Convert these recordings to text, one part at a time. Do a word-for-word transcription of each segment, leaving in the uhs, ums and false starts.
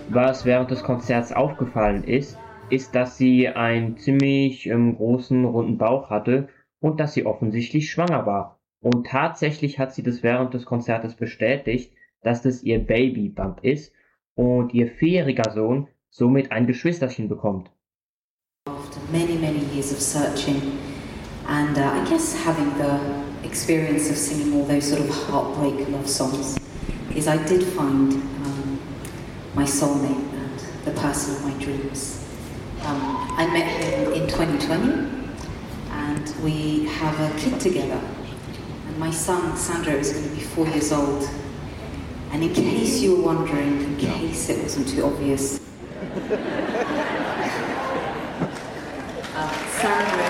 Was während des Konzerts aufgefallen ist, ist, dass sie einen ziemlich ähm, großen, runden Bauch hatte und dass sie offensichtlich schwanger war. Und tatsächlich hat sie das während des Konzertes bestätigt, dass das ihr Babybump ist und ihr vierjähriger Sohn somit ein Geschwisterchen bekommt. After many, many years of searching and uh, I guess having the experience of singing all those sort of heartbreak love songs, is I did find um, my soulmate and the person of my dreams. Um, I met him in twenty twenty and we have a kid together. And my son, Sandro, is going to be four years old. And in case you were wondering, in case it wasn't too obvious, uh, Sandro...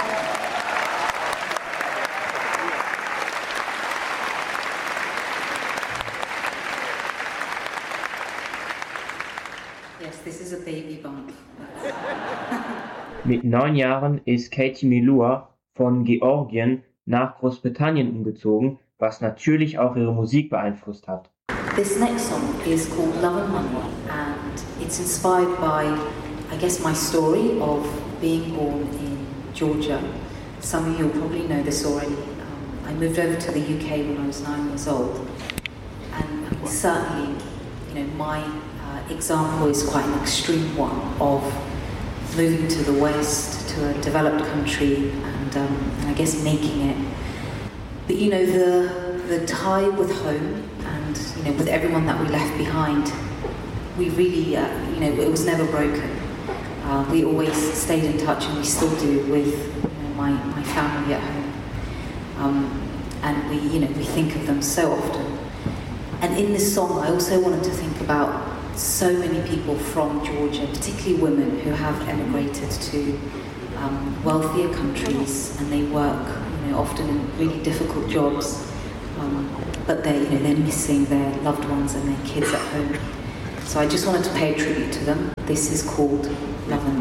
Yes, this is a baby bump. Mit neun Jahren ist Katie Melua von Georgien nach Großbritannien umgezogen, was natürlich auch ihre Musik beeinflusst hat. This next song is called Love and Money, and it's inspired by, I guess, my story of being born in Georgia. Some of you will probably know this already. Um, I moved over to the U K when I was nine years old, and certainly, you know, my uh, example is quite an extreme one of moving to the West, to a developed country, and, um, and I guess making it. But you know, the the tie with home and, you know, with everyone that we left behind, we really, uh, you know, it was never broken. Uh, we always stayed in touch, and we still do, with, you know, my, my family at home. Um, and we, you know, we think of them so often. And in this song, I also wanted to think about so many people from Georgia, particularly women who have emigrated to um, wealthier countries, and they work, you know, often in really difficult jobs, um, but they, you know, they're missing their loved ones and their kids at home. So I just wanted to pay a tribute to them. This is called Love and